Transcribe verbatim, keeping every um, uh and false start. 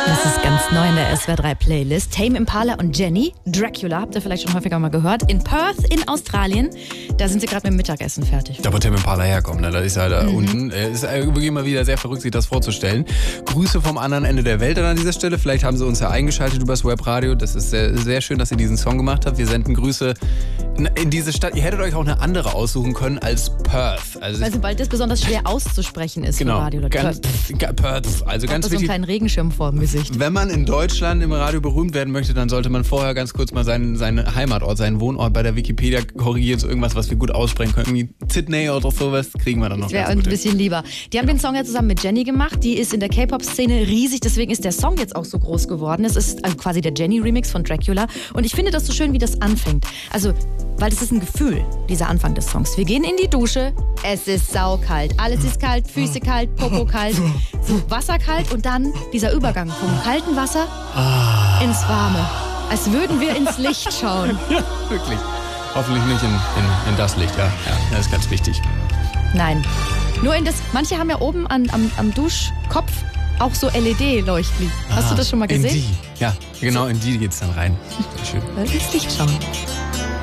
Das ist ganz neu in der S W R drei Playlist. Tame Impala und Jenny, Dracula, habt ihr vielleicht schon häufiger mal gehört. In Perth in Australien, da sind sie gerade mit dem Mittagessen fertig. Da wo Tame Impala herkommt, ne? Das ist ja da mhm. unten. Es ist wirklich immer wieder sehr verrückt, sich das vorzustellen. Grüße vom anderen Ende der Welt an dieser Stelle. Vielleicht haben sie uns ja eingeschaltet übers Webradio. Das ist sehr, sehr schön, dass ihr diesen Song gemacht habt. Wir senden Grüße in diese Stadt. Ihr hättet euch auch eine andere aussuchen können als Perth. Also Weil sobald das besonders schwer auszusprechen ist genau, für Radio. Ganz, Perth. Perth. Also ganz so wichtig. einen kleinen Regenschirm vor dem Gesicht. Wenn man in Deutschland im Radio berühmt werden möchte, dann sollte man vorher ganz kurz mal seinen, seinen Heimatort, seinen Wohnort bei der Wikipedia korrigieren, so irgendwas, was wir gut aussprechen können. Irgendwie Sydney oder sowas kriegen wir dann noch. Das wäre ein bisschen lieber. Die haben genau. den Song ja zusammen mit Jenny gemacht. Die ist in der K-Pop-Szene riesig, deswegen ist der Song jetzt auch so groß geworden. Es ist also quasi der Jenny-Remix von Dracula. Und ich finde das so schön, wie das anfängt. Also, weil das ist ein Gefühl, dieser Anfang des Songs. Wir gehen in die Dusche, es ist saukalt. Alles ist kalt, Füße kalt, Popo kalt, so Wasser kalt und dann dieser Übergang vom kalten Wasser ins Warme. Als würden wir ins Licht schauen. Ja, wirklich. Hoffentlich nicht in, in, in das Licht, ja. ja. Das ist ganz wichtig. Nein. Nur in das, manche haben ja oben an, am, am Duschkopf auch so L E D-Leuchten. Hast ah, du das schon mal gesehen? In die, ja, genau, in die geht's dann rein. Schön. Ins Licht schauen.